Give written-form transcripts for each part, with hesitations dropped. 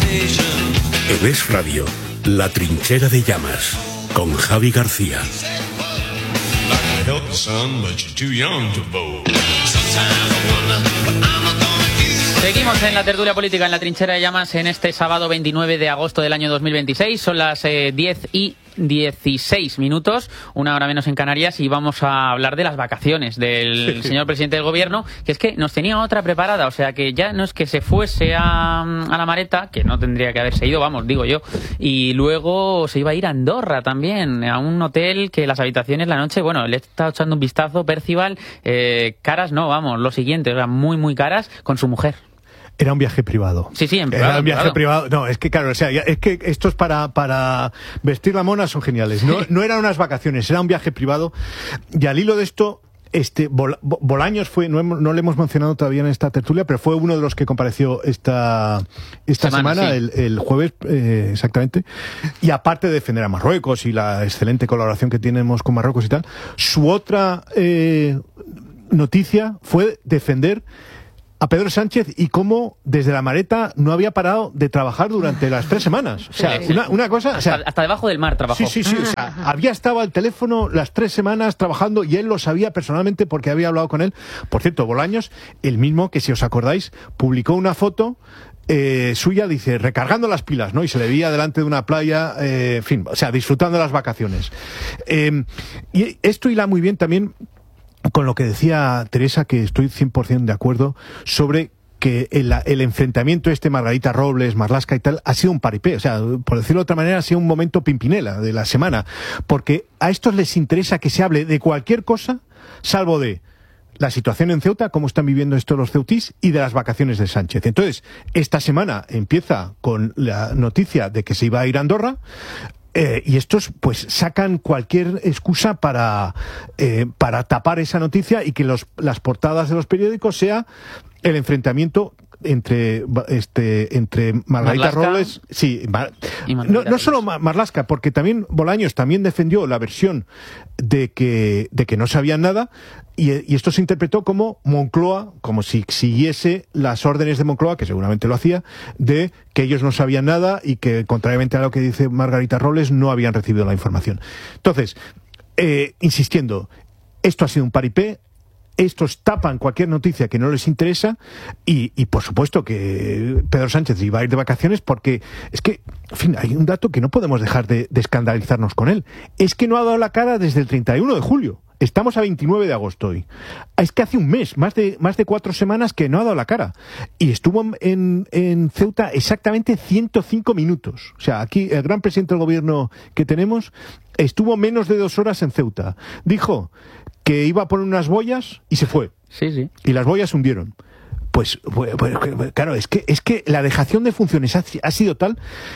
En Es Radio, La Trinchera de Llamas, con Javi García. Seguimos en la tertulia política en La Trinchera de Llamas en este sábado 29 de agosto del año 2026. Son las 10:16, 1 hora menos en Canarias, y vamos a hablar de las vacaciones del señor presidente del gobierno, que es que nos tenía otra preparada. O sea, que ya no es que se fuese a la Mareta, que no tendría que haberse ido, vamos, digo yo, y luego se iba a ir a Andorra también, a un hotel que las habitaciones la noche, bueno, le he estado echando un vistazo, Percival, caras no, vamos, lo siguiente, o sea, muy, muy caras, con su mujer. Era un viaje privado. Sí, en privado. Era un viaje privado. No, es que claro, o sea, es que estos para vestir la mona son geniales. No eran unas vacaciones, era un viaje privado. Y al hilo de esto, Bolaños fue, no le hemos mencionado todavía en esta tertulia, pero fue uno de los que compareció esta semana, sí. el jueves, exactamente. Y aparte de defender a Marruecos y la excelente colaboración que tenemos con Marruecos y tal, su otra noticia fue defender a Pedro Sánchez y cómo desde la Mareta no había parado de trabajar durante las 3 semanas. O sea, una cosa... O sea, hasta debajo del mar trabajó. Sí. O sea, había estado al teléfono las 3 semanas trabajando y él lo sabía personalmente porque había hablado con él. Por cierto, Bolaños, el mismo que, si os acordáis, publicó una foto suya, dice, recargando las pilas, ¿no? Y se le veía delante de una playa, en fin, o sea, disfrutando de las vacaciones. Y esto hila muy bien también con lo que decía Teresa, que estoy 100% de acuerdo, sobre que el enfrentamiento Margarita Robles, Marlaska y tal, ha sido un paripé. O sea, por decirlo de otra manera, ha sido un momento Pimpinela de la semana. Porque a estos les interesa que se hable de cualquier cosa, salvo de la situación en Ceuta, cómo están viviendo esto los ceutís, y de las vacaciones de Sánchez. Entonces, esta semana empieza con la noticia de que se iba a ir a Andorra, y estos pues sacan cualquier excusa para tapar esa noticia y que las portadas de los periódicos sea el enfrentamiento entre Margarita Robles, sí, no solo Marlaska, porque también Bolaños también defendió la versión de que no sabían nada, y esto se interpretó como Moncloa, como si siguiese las órdenes de Moncloa, que seguramente lo hacía, de que ellos no sabían nada y que, contrariamente a lo que dice Margarita Robles, no habían recibido la información. Entonces, insistiendo, esto ha sido un paripé. Estos tapan cualquier noticia que no les interesa y por supuesto que Pedro Sánchez iba a ir de vacaciones, porque es que, en fin, hay un dato que no podemos dejar de escandalizarnos con él. Es que no ha dado la cara desde el 31 de julio. Estamos a 29 de agosto hoy. Es que hace un mes, más de 4 semanas que no ha dado la cara. Y estuvo en Ceuta exactamente 105 minutos. O sea, aquí el gran presidente del gobierno que tenemos estuvo menos de 2 horas en Ceuta. Dijo que iba a poner unas boyas y se fue. Sí. Y las boyas se hundieron. Pues claro, es que la dejación de funciones ha sido tal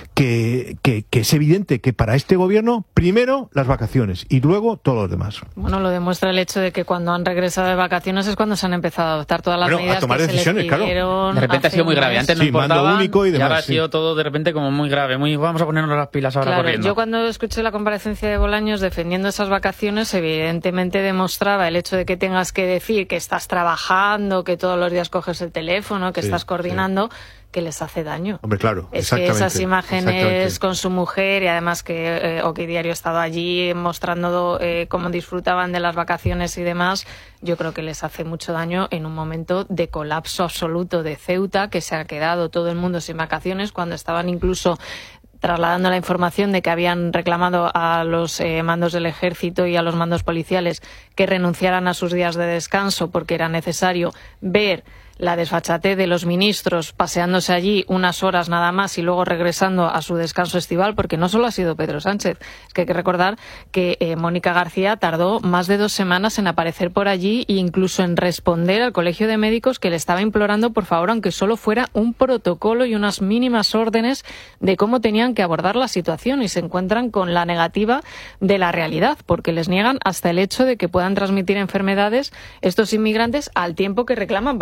que es evidente que para este gobierno, primero las vacaciones y luego todo lo demás. Bueno, lo demuestra el hecho de que cuando han regresado de vacaciones es cuando se han empezado a adoptar todas las medidas, a tomar que decisiones, se les pidieron. De repente ha sido muy grave. Antes no importaba, mando único y demás, ahora ha sido todo de repente como muy grave. Vamos a ponernos las pilas ahora corriendo. Yo cuando escuché la comparecencia de Bolaños defendiendo esas vacaciones, evidentemente demostraba el hecho de que tengas que decir que estás trabajando, que todos los días coges el teléfono, que estás coordinando, que les hace daño. Hombre, claro, es que esas imágenes con su mujer, y además que OK Diario ha estado allí mostrando cómo disfrutaban de las vacaciones y demás, yo creo que les hace mucho daño en un momento de colapso absoluto de Ceuta, que se ha quedado todo el mundo sin vacaciones, cuando estaban incluso trasladando la información de que habían reclamado a los mandos del ejército y a los mandos policiales que renunciaran a sus días de descanso porque era necesario ver la desfachatez de los ministros paseándose allí unas horas nada más y luego regresando a su descanso estival, porque no solo ha sido Pedro Sánchez, es que hay que recordar que Mónica García tardó más de 2 semanas en aparecer por allí e incluso en responder al Colegio de Médicos, que le estaba implorando, por favor, aunque solo fuera un protocolo y unas mínimas órdenes de cómo tenían que abordar la situación, y se encuentran con la negativa de la realidad, porque les niegan hasta el hecho de que puedan transmitir enfermedades estos inmigrantes al tiempo que reclaman vacunas.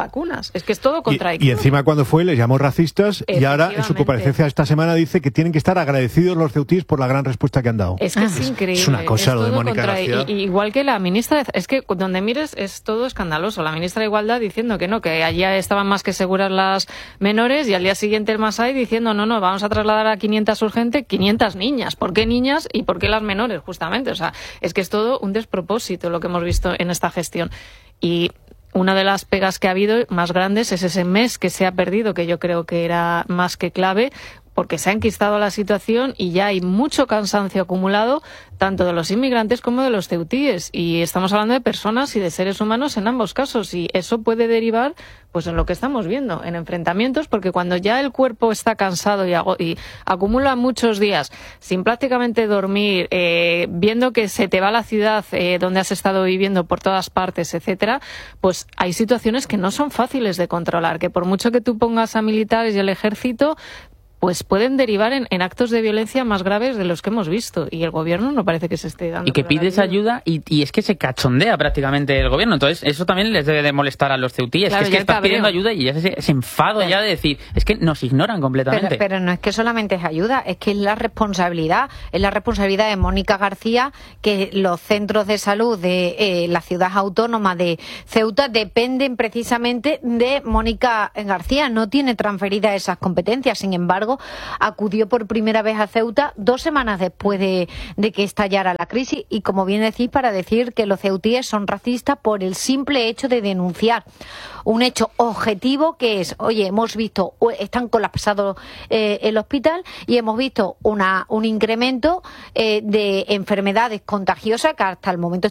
niñas. Es que es todo contradictorio. Y encima cuando fue les llamó racistas y ahora en su comparecencia esta semana dice que tienen que estar agradecidos los ceutíes por la gran respuesta que han dado. Es que es increíble. Es una cosa lo de Mónica García. Igual que la ministra, es que donde mires es todo escandaloso. La ministra de Igualdad diciendo que no, que allí estaban más que seguras las menores, y al día siguiente el Masai diciendo no, vamos a trasladar a 500 urgente, 500 niñas. ¿Por qué niñas y por qué las menores, justamente? O sea, es que es todo un despropósito lo que hemos visto en esta gestión. Y una de las pegas que ha habido más grandes es ese mes que se ha perdido, que yo creo que era más que clave, porque se ha enquistado la situación y ya hay mucho cansancio acumulado, tanto de los inmigrantes como de los ceutíes. Y estamos hablando de personas y de seres humanos en ambos casos. Y eso puede derivar pues en lo que estamos viendo, en enfrentamientos, porque cuando ya el cuerpo está cansado y acumula muchos días sin prácticamente dormir, viendo que se te va la ciudad donde has estado viviendo por todas partes, etcétera, pues hay situaciones que no son fáciles de controlar, que por mucho que tú pongas a militares y al ejército, pues pueden derivar en actos de violencia más graves de los que hemos visto. Y el gobierno no parece que se esté dando. Y que pides ayuda y es que se cachondea prácticamente el gobierno. Entonces, eso también les debe de molestar a los ceutíes. Claro, que es que estás pidiendo ayuda y ya se enfado ya de decir, es que nos ignoran completamente. Pero no es que solamente es ayuda, es que es la responsabilidad de Mónica García, que los centros de salud de la ciudad autónoma de Ceuta dependen precisamente de Mónica García. No tiene transferidas esas competencias. Sin embargo, acudió por primera vez a Ceuta 2 semanas después de que estallara la crisis, y como bien decís, para decir que los ceutíes son racistas por el simple hecho de denunciar un hecho objetivo, que es, oye, hemos visto, están colapsados el hospital y hemos visto un incremento de enfermedades contagiosas que hasta el momento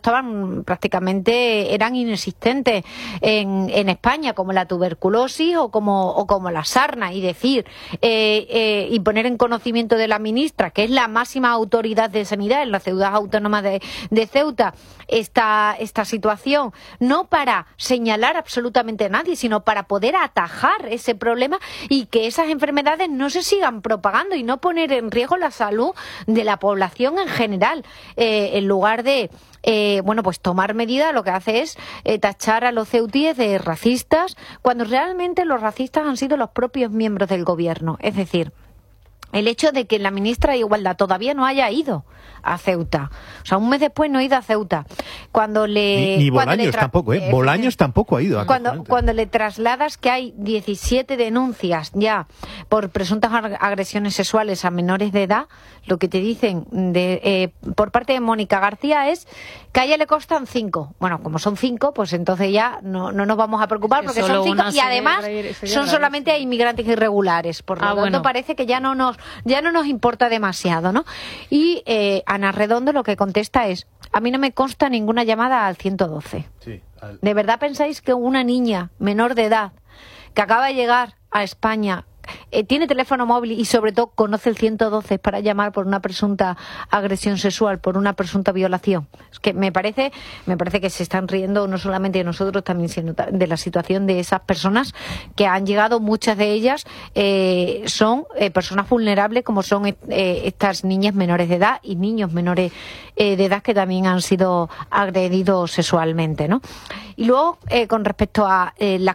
eran inexistentes en España, como la tuberculosis o como la sarna, y decir y poner en conocimiento de la ministra, que es la máxima autoridad de sanidad en la ciudad autónoma de Ceuta, esta situación, no para señalar absolutamente a nadie, sino para poder atajar ese problema y que esas enfermedades no se sigan propagando y no poner en riesgo la salud de la población en general, en lugar de pues tomar medidas. Lo que hace es tachar a los ceutíes de racistas, cuando realmente los racistas han sido los propios miembros del gobierno. Es decir, el hecho de que la ministra de Igualdad todavía no haya ido a Ceuta, o sea, un mes después no ha ido a Ceuta, ni Bolaños tampoco, Bolaños tampoco ha ido. Cuando le trasladas que hay 17 denuncias ya por presuntas agresiones sexuales a menores de edad, lo que te dicen por parte de Mónica García es que a ella le constan 5. Bueno, como son 5, pues entonces ya no nos vamos a preocupar, porque son 5 y además son solamente a inmigrantes irregulares, por lo tanto parece que ya no nos importa demasiado, ¿no? Y Ana Redondo lo que contesta es: a mí no me consta ninguna llamada al 112. Sí, ¿de verdad pensáis que una niña menor de edad que acaba de llegar a España tiene teléfono móvil y sobre todo conoce el 112 para llamar por una presunta agresión sexual, por una presunta violación? Es que me parece que se están riendo no solamente de nosotros, también de la situación de esas personas que han llegado. Muchas de ellas son personas vulnerables, como son estas niñas menores de edad y niños menores de edad que también han sido agredidos sexualmente, ¿no? Y luego, con respecto a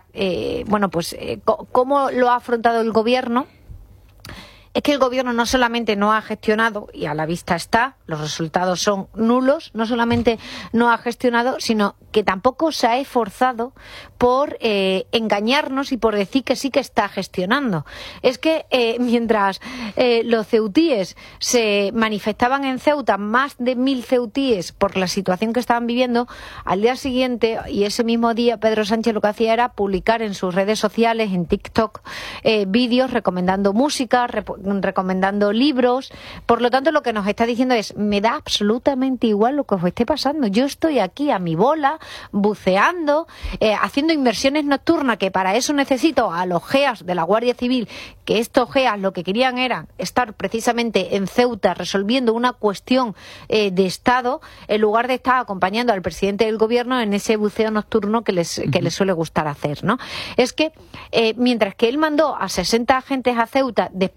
cómo lo ha afrontado el gobierno, es que el gobierno no solamente no ha gestionado, y a la vista está, los resultados son nulos, no solamente no ha gestionado, sino que tampoco se ha esforzado por engañarnos y por decir que sí que está gestionando. Es que mientras los ceutíes se manifestaban en Ceuta, más de 1.000 ceutíes, por la situación que estaban viviendo, al día siguiente y ese mismo día Pedro Sánchez lo que hacía era publicar en sus redes sociales, en TikTok, vídeos recomendando música, recomendando libros. Por lo tanto, lo que nos está diciendo es: me da absolutamente igual lo que os esté pasando, yo estoy aquí a mi bola, buceando, haciendo inversiones nocturnas, que para eso necesito a los GEAs de la Guardia Civil, que estos GEAs lo que querían era estar precisamente en Ceuta resolviendo una cuestión de Estado, en lugar de estar acompañando al presidente del gobierno en ese buceo nocturno que les suele gustar hacer, ¿no? Es que mientras que él mandó a 60 agentes a Ceuta después de la invasión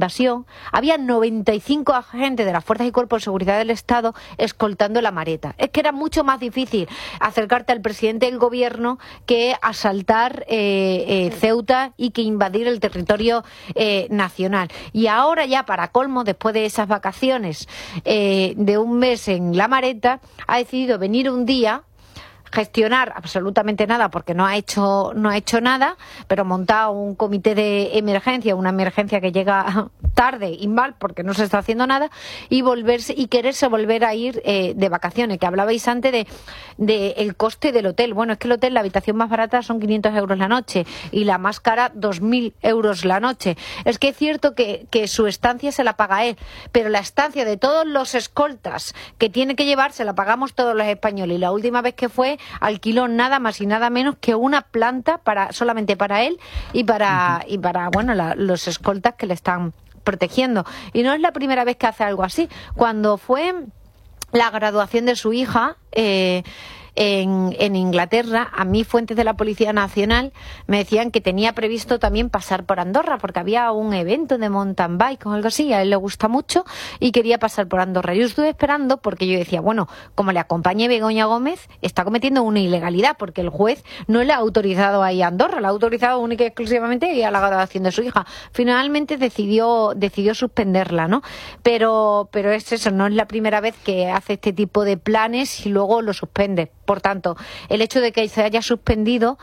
invasión, había 95 agentes de las fuerzas y cuerpos de seguridad del Estado escoltando la Mareta. Es que era mucho más difícil acercarte al presidente del gobierno que asaltar Ceuta y que invadir el territorio nacional. Y ahora ya, para colmo, después de esas vacaciones de un mes en la Mareta, ha decidido venir un día, gestionar absolutamente nada porque no ha hecho nada, pero montado un comité de emergencia, una emergencia que llega tarde y mal porque no se está haciendo nada, y quererse volver a ir de vacaciones, que hablabais antes de el coste del hotel. Bueno, es que el hotel, la habitación más barata son 500 euros la noche y la más cara 2.000 euros la noche. Es que es cierto que su estancia se la paga él, pero la estancia de todos los escoltas que tiene que llevar se la pagamos todos los españoles, y la última vez que fue alquiló nada más y nada menos que una planta solamente para él y para los escoltas que le están protegiendo. Y no es la primera vez que hace algo así. Cuando fue la graduación de su hija en Inglaterra, a mí fuentes de la Policía Nacional me decían que tenía previsto también pasar por Andorra porque había un evento de mountain bike o algo así, a él le gusta mucho y quería pasar por Andorra. Yo estuve esperando porque yo decía, bueno, como le acompañe Begoña Gómez, está cometiendo una ilegalidad porque el juez no le ha autorizado a ir a Andorra, le ha autorizado única y exclusivamente a ir a la graduación de su hija. Finalmente decidió suspenderla, ¿no? Pero es eso, no es la primera vez que hace este tipo de planes y luego lo suspende. Por tanto, el hecho de que se haya suspendido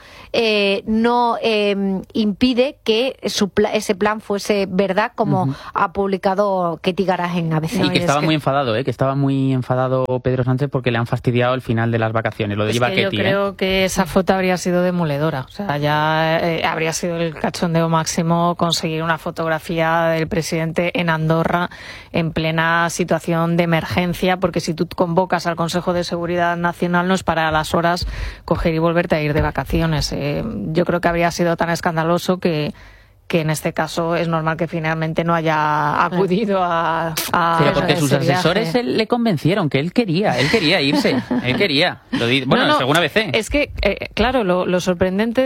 no impide que ese plan fuese verdad, como ha publicado Ketty Garas en ABC. Y que estaba muy enfadado, que estaba muy enfadado Pedro Sánchez porque le han fastidiado el final de las vacaciones. Lo de lleva Ketty. Yo creo que esa foto habría sido demoledora. O sea, ya habría sido el cachondeo máximo conseguir una fotografía del presidente en Andorra en plena situación de emergencia, porque si tú convocas al Consejo de Seguridad Nacional no es para las horas coger y volverte a ir de vacaciones. Yo creo que habría sido tan escandaloso que en este caso es normal que finalmente no haya acudido a pero porque sus asesores le convencieron que él quería irse. Él quería. Según ABC. Es que, claro, lo sorprendente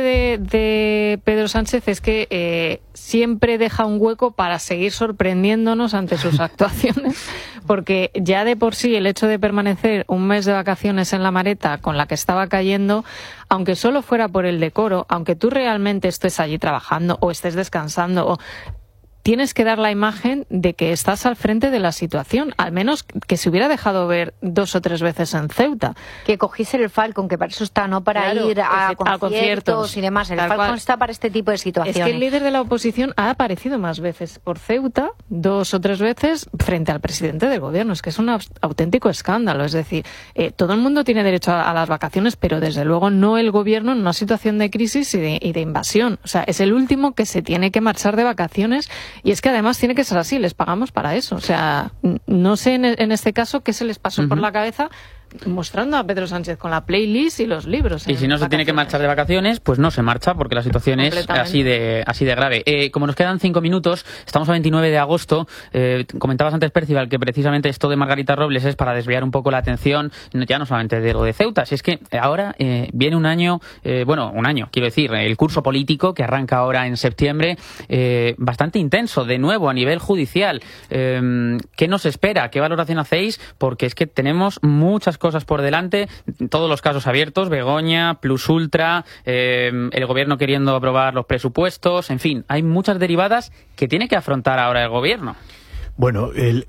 de Pedro Sánchez es que siempre deja un hueco para seguir sorprendiéndonos ante sus actuaciones, porque ya de por sí el hecho de permanecer un mes de vacaciones en la Mareta con la que estaba cayendo, aunque solo fuera por el decoro, aunque tú realmente estés allí trabajando o estés descansando, tienes que dar la imagen de que estás al frente de la situación, al menos que se hubiera dejado ver 2 o 3 veces en Ceuta. Que cogiese el Falcon, que para eso está, no para ir a conciertos y demás. El Falcon está para este tipo de situaciones. Es que el líder de la oposición ha aparecido más veces por Ceuta, 2 o 3 veces, frente al presidente del gobierno. Es que es un auténtico escándalo. Es decir, todo el mundo tiene derecho a las vacaciones, pero desde luego no el gobierno en una situación de crisis y de invasión. O sea, es el último que se tiene que marchar de vacaciones. Y es que además tiene que ser así, les pagamos para eso. O sea, no sé en este caso qué se les pasó por la cabeza mostrando a Pedro Sánchez con la playlist y los libros. Y si no se tiene que marchar de vacaciones, pues no se marcha, porque la situación es así de grave. Como nos quedan 5 minutos, estamos a 29 de agosto. Comentabas antes, Percival, que precisamente esto de Margarita Robles es para desviar un poco la atención, ya no solamente de lo de Ceuta, si es que ahora viene un año, quiero decir, el curso político que arranca ahora en septiembre, bastante intenso, de nuevo a nivel judicial. ¿Qué nos espera? ¿Qué valoración hacéis? Porque es que tenemos muchas cosas por delante, todos los casos abiertos, Begoña, Plus Ultra, el gobierno queriendo aprobar los presupuestos, en fin, hay muchas derivadas que tiene que afrontar ahora el gobierno. Bueno,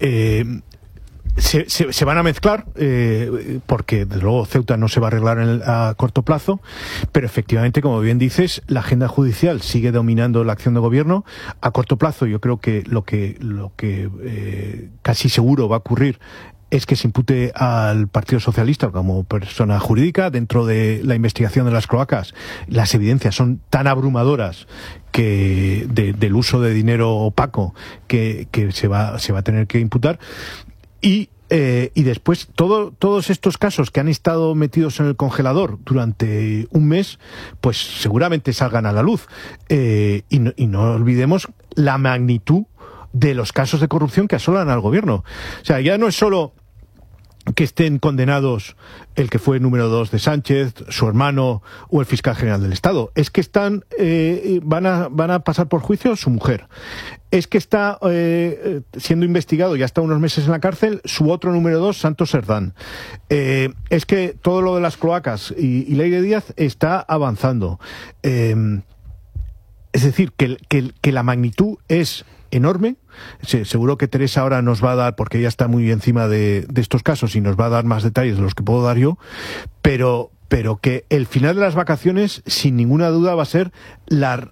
se van a mezclar, porque desde luego Ceuta no se va a arreglar a corto plazo, pero efectivamente, como bien dices, la agenda judicial sigue dominando la acción de gobierno. A corto plazo yo creo que lo que casi seguro va a ocurrir es que se impute al Partido Socialista como persona jurídica dentro de la investigación de las cloacas. Las evidencias son tan abrumadoras que del uso de dinero opaco que se va a tener que imputar. Y después todos estos casos que han estado metidos en el congelador durante un mes, pues seguramente salgan a la luz. Y no olvidemos la magnitud de los casos de corrupción que asolan al gobierno. O sea, ya no es solo que estén condenados el que fue número 2 de Sánchez, su hermano o el fiscal general del Estado. Es que van a pasar por juicio su mujer. Es que está siendo investigado, ya está unos meses en la cárcel, su otro número 2, Santos Serdán. Es que todo lo de las cloacas y Leire Díaz está avanzando. Es decir, que la magnitud es enorme. Sí, seguro que Teresa ahora nos va a dar, porque ella está muy encima de estos casos y nos va a dar más detalles de los que puedo dar yo, pero que el final de las vacaciones, sin ninguna duda, va a ser la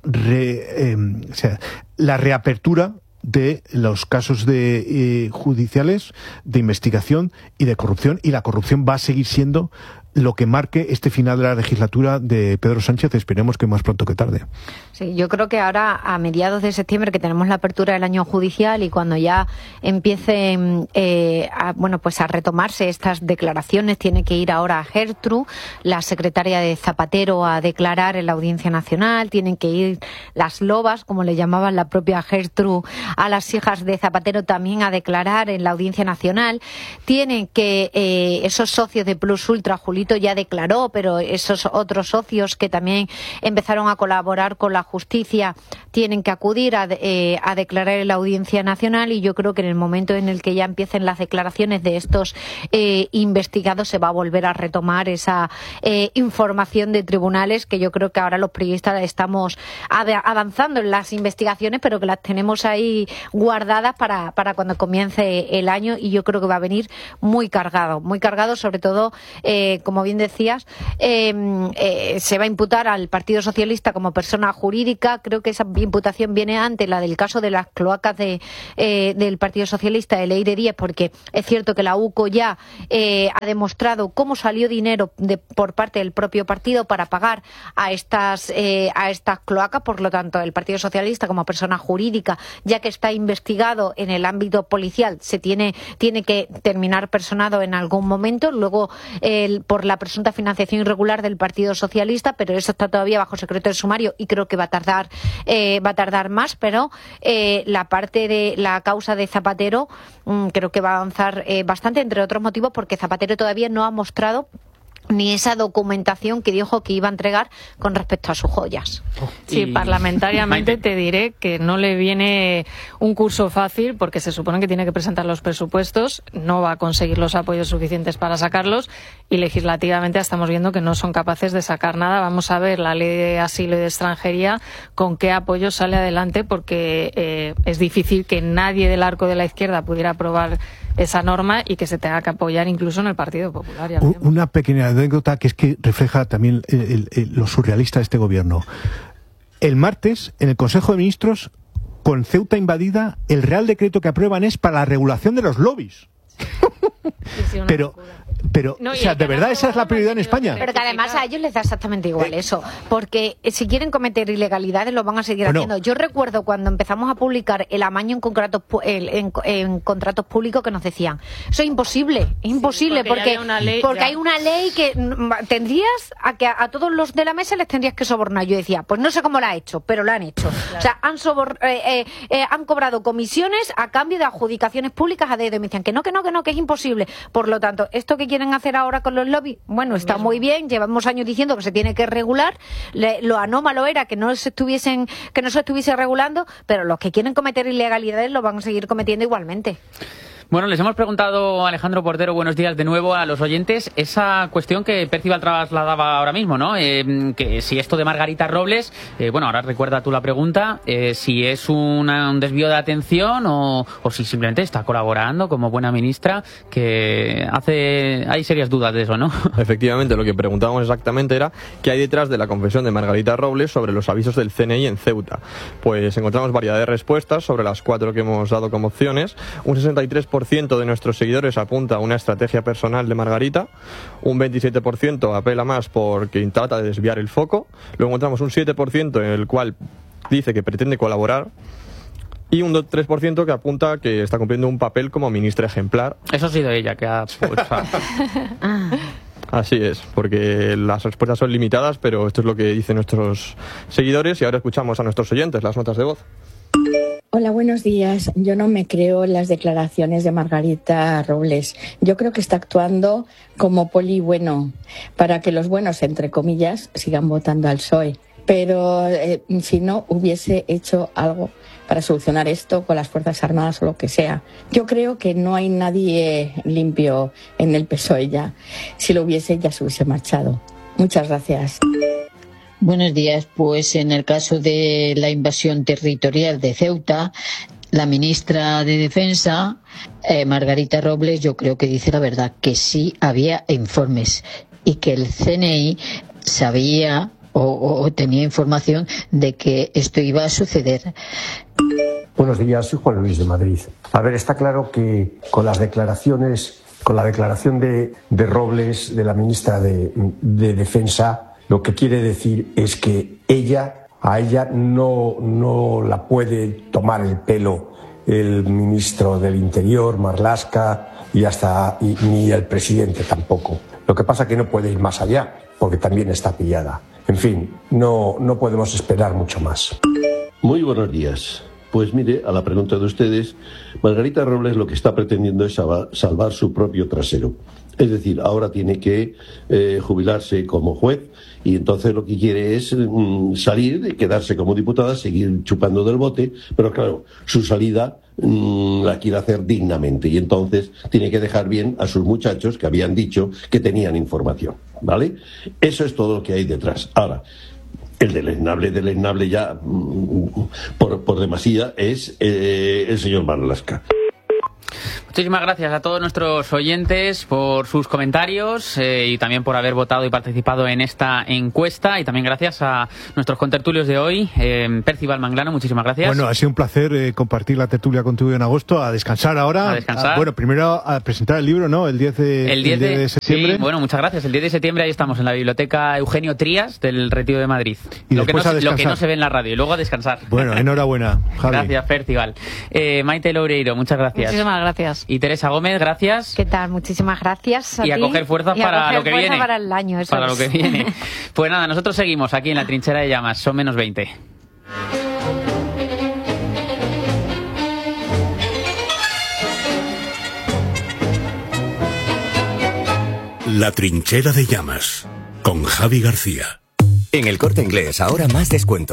reapertura de los casos judiciales de investigación y de corrupción, y la corrupción va a seguir siendo lo que marque este final de la legislatura de Pedro Sánchez, esperemos que más pronto que tarde. Sí, yo creo que ahora, a mediados de septiembre, que tenemos la apertura del año judicial y cuando ya empiecen a retomarse estas declaraciones, tiene que ir ahora a Gertrude, la secretaria de Zapatero, a declarar en la Audiencia Nacional, tienen que ir las lobas, como le llamaban la propia Gertrude, a las hijas de Zapatero también a declarar en la Audiencia Nacional, tienen que esos socios de Plus Ultra, Julito ya declaró, pero esos otros socios que también empezaron a colaborar con la justicia tienen que acudir a declarar en la Audiencia Nacional, y yo creo que en el momento en el que ya empiecen las declaraciones de estos investigados se va a volver a retomar esa información de tribunales, que yo creo que ahora los periodistas estamos avanzando en las investigaciones, pero que las tenemos ahí guardadas para cuando comience el año, y yo creo que va a venir muy cargado, sobre todo, como bien decías, se va a imputar al Partido Socialista como persona jurídica. Creo que esa imputación viene ante la del caso de las cloacas del Partido Socialista de Leire Díaz, porque es cierto que la UCO ya ha demostrado cómo salió dinero por parte del propio partido para pagar a estas cloacas. Por lo tanto, el Partido Socialista como persona jurídica, ya que está investigado en el ámbito policial, se tiene que terminar personado en algún momento. Luego, por la presunta financiación irregular del Partido Socialista, pero eso está todavía bajo secreto de sumario y creo que va a tardar más, pero la parte de la causa de Zapatero creo que va a avanzar bastante, entre otros motivos porque Zapatero todavía no ha mostrado ni esa documentación que dijo que iba a entregar con respecto a sus joyas. Sí, parlamentariamente te diré que no le viene un curso fácil, porque se supone que tiene que presentar los presupuestos, no va a conseguir los apoyos suficientes para sacarlos, y legislativamente estamos viendo que no son capaces de sacar nada. Vamos a ver la ley de asilo y de extranjería con qué apoyo sale adelante, porque es difícil que nadie del arco de la izquierda pudiera aprobar esa norma y que se tenga que apoyar incluso en el Partido Popular. Una pequeña anécdota que es que refleja también lo surrealista de este gobierno. El martes, en el Consejo de Ministros, con Ceuta invadida, el Real Decreto que aprueban es para la regulación de los lobbies. Sí, pero no, o sea, de verdad esa es la prioridad en España. Pero que además a ellos les da exactamente igual eso, porque si quieren cometer ilegalidades lo van a seguir haciendo. Yo recuerdo cuando empezamos a publicar el amaño en contratos públicos que nos decían, eso es imposible, porque hay una ley que tendrías a todos los de la mesa les tendrías que sobornar. Yo decía, pues no sé cómo la ha hecho, pero la han hecho. Claro. O sea, han cobrado comisiones a cambio de adjudicaciones públicas a dedo, y me decían que es imposible. Por lo tanto, esto que quieren hacer ahora con los lobbies, bueno, está muy bien, llevamos años diciendo que se tiene que regular, lo anómalo era que no se estuviese regulando, pero los que quieren cometer ilegalidades lo van a seguir cometiendo igualmente. Bueno, les hemos preguntado, Alejandro Portero, buenos días de nuevo a los oyentes, esa cuestión que Percival trasladaba ahora mismo, ¿no? Que si esto de Margarita Robles, bueno, ahora recuerda tú la pregunta, si es un desvío de atención o si simplemente está colaborando como buena ministra, que hay serias dudas de eso, ¿no? Efectivamente, lo que preguntábamos exactamente era qué hay detrás de la confesión de Margarita Robles sobre los avisos del CNI en Ceuta. Pues encontramos variedad de respuestas sobre las 4 que hemos dado como opciones. Un 63% de nuestros seguidores apunta a una estrategia personal de Margarita, un 27% apela más porque trata de desviar el foco, luego encontramos un 7% en el cual dice que pretende colaborar y un 3% que apunta que está cumpliendo un papel como ministra ejemplar. Eso ha sido ella que ha pulsado. Así es, porque las respuestas son limitadas, pero esto es lo que dicen nuestros seguidores y ahora escuchamos a nuestros oyentes las notas de voz. Hola, buenos días. Yo no me creo las declaraciones de Margarita Robles. Yo creo que está actuando como poli bueno, para que los buenos, entre comillas, sigan votando al PSOE. Pero si no hubiese hecho algo para solucionar esto con las Fuerzas Armadas o lo que sea. Yo creo que no hay nadie limpio en el PSOE ya. Si lo hubiese, ya se hubiese marchado. Muchas gracias. Buenos días. Pues en el caso de la invasión territorial de Ceuta, la ministra de Defensa, Margarita Robles, yo creo que dice la verdad, que sí había informes y que el CNI sabía o tenía información de que esto iba a suceder. Buenos días, soy Juan Luis de Madrid. A ver, está claro que con la declaración de Robles, de la ministra de Defensa, lo que quiere decir es que a ella no la puede tomar el pelo el ministro del Interior, Marlaska, ni el presidente tampoco. Lo que pasa es que no puede ir más allá, porque también está pillada. En fin, no podemos esperar mucho más. Muy buenos días. Pues mire, a la pregunta de ustedes, Margarita Robles lo que está pretendiendo es salvar su propio trasero. Es decir, ahora tiene que jubilarse como juez y entonces lo que quiere es salir, quedarse como diputada, seguir chupando del bote, pero claro, su salida la quiere hacer dignamente y entonces tiene que dejar bien a sus muchachos que habían dicho que tenían información, ¿vale? Eso es todo lo que hay detrás. Ahora, el deleznable ya por demasía es el señor Marlaska. Muchísimas gracias a todos nuestros oyentes por sus comentarios y también por haber votado y participado en esta encuesta, y también gracias a nuestros contertulios de hoy. Percival Manglano, muchísimas gracias. Bueno, ha sido un placer compartir la tertulia contigo en agosto. A descansar ahora. A descansar. Bueno, primero a presentar el libro, ¿no? El 10 de septiembre. Sí, bueno, muchas gracias. El 10 de septiembre ahí estamos en la Biblioteca Eugenio Trías del Retiro de Madrid. Y lo que no se ve en la radio. Y luego a descansar. Bueno, enhorabuena, Javi. Gracias, Percival. Maite Loureiro, muchas gracias. Muchísimas gracias. Y Teresa Gómez, gracias. ¿Qué tal? Muchísimas gracias. Y a coger fuerzas para lo que viene. Para el año, eso para es. lo que viene. Pues nada, nosotros seguimos aquí en la Trinchera de Llamas. Son menos 20. La Trinchera de Llamas con Javi García. En El Corte Inglés ahora más descuento.